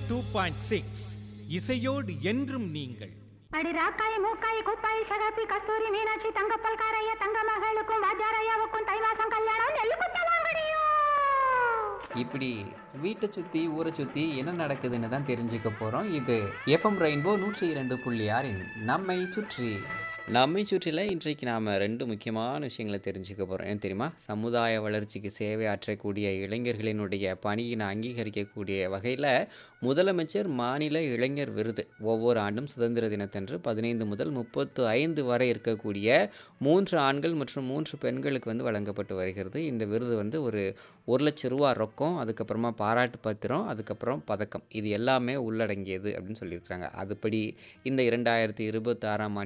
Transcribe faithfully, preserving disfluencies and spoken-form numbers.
Two point six இசையோடு என்றும் நீங்கள். அடி ராக்காய் மூக்காய் குப்பாய் சகப்பி கஸ்தூரி மீனாட்சி தங்கப்பல் காரைய தங்க மகளுக்கும் வாஜாரையாவுக்கும் தை மாசம் கல்யாணம் நெல்லு குத்தலாங்கடியோ. இப்படி வீட்டை சுற்றி ஊரை சுற்றி என்ன நடக்குதுன்னு தான் தெரிஞ்சுக்க போகிறோம். இது எஃப்எம் ரெயின்போ நூற்றி இரண்டு புள்ளி ஆறின் நம்மை சுற்றி. நம்மை சுற்றில இன்றைக்கு நாம் ரெண்டு முக்கியமான விஷயங்களை தெரிஞ்சுக்க போகிறோம். என்ன தெரியுமா? சமுதாய வளர்ச்சிக்கு சேவை ஆற்றக்கூடிய இளைஞர்களினுடைய பணியினை அங்கீகரிக்கக்கூடிய வகையில் முதலமைச்சர் மாநில இளைஞர் விருது ஒவ்வொரு ஆண்டும் சுதந்திர தினத்தன்று பதினைந்து முதல் முப்பத்து ஐந்து வரை இருக்கக்கூடிய மூன்று ஆண்கள் மற்றும் மூன்று பெண்களுக்கு வந்து வழங்கப்பட்டு வருகிறது. இந்த விருது வந்து ஒரு ஒரு லட்சம் ரூபா ரொக்கம், அதுக்கப்புறமா பாராட்டு பத்திரம், அதுக்கப்புறம் பதக்கம், இது எல்லாமே உள்ளடங்கியது அப்படின்னு சொல்லியிருக்கிறாங்க. அதுபடி இந்த இரண்டாயிரத்தி இருபத்தி ஆறாம் ஆண்டு